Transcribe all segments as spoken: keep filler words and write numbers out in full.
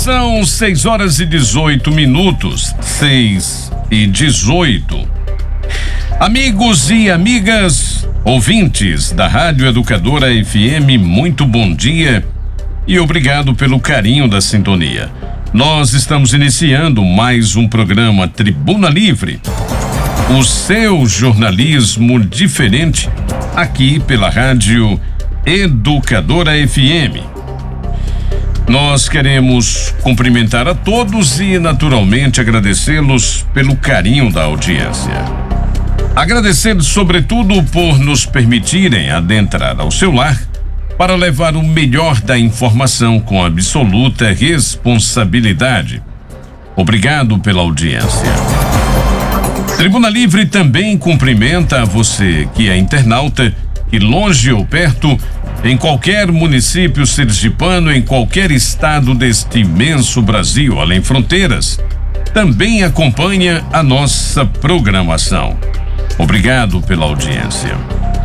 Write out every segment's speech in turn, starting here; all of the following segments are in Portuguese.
são seis horas e dezoito minutos. seis e dezoito. Amigos e amigas, ouvintes da Rádio Educadora F M, muito bom dia e obrigado pelo carinho da sintonia. Nós estamos iniciando mais um programa Tribuna Livre, o seu jornalismo diferente, aqui pela Rádio Educadora F M. Nós queremos cumprimentar a todos e, naturalmente, agradecê-los pelo carinho da audiência. Agradecer, sobretudo, por nos permitirem adentrar ao seu lar para levar o melhor da informação com absoluta responsabilidade. Obrigado pela audiência. Tribuna Livre também cumprimenta a você que é internauta, que longe ou perto, em qualquer município sergipano, em qualquer estado deste imenso Brasil, além fronteiras, também acompanha a nossa programação. Obrigado pela audiência.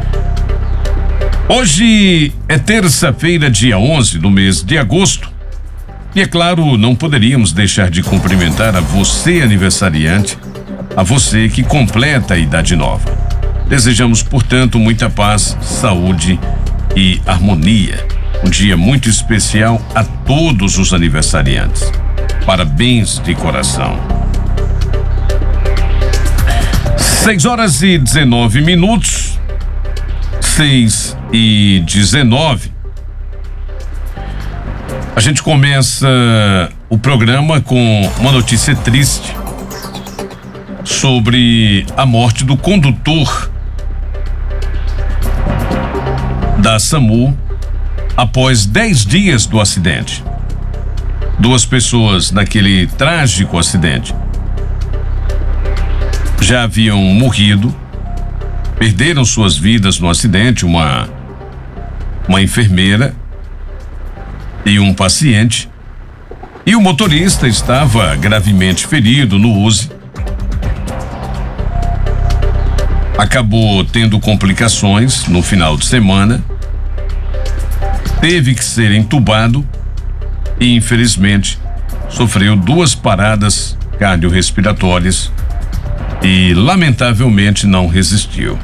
Hoje é terça-feira, dia onze do mês de agosto. E é claro, não poderíamos deixar de cumprimentar a você aniversariante, a você que completa a idade nova. Desejamos, portanto, muita paz, saúde e harmonia. Um dia muito especial a todos os aniversariantes. Parabéns de coração. seis horas e dezenove minutos. seis e dezenove. A gente começa o programa com uma notícia triste sobre a morte do condutor da SAMU após dez dias do acidente. Duas pessoas naquele trágico acidente já haviam morrido, perderam suas vidas no acidente, uma uma enfermeira e um paciente, e o motorista estava gravemente ferido no U S I. Acabou tendo complicações no final de semana, teve que ser entubado e, infelizmente, sofreu duas paradas cardiorrespiratórias e, lamentavelmente, não resistiu.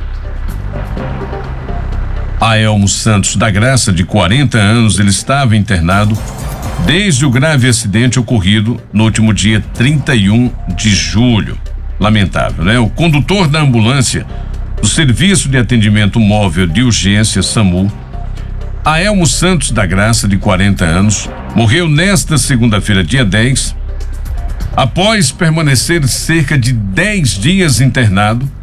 Aelmo Santos da Graça, de quarenta anos, ele estava internado desde o grave acidente ocorrido no último dia trinta e um de julho. Lamentável, né? O condutor da ambulância do Serviço de Atendimento Móvel de Urgência SAMU, Aelmo Santos da Graça, de quarenta anos, morreu nesta segunda-feira, dia dez, após permanecer cerca de dez dias internado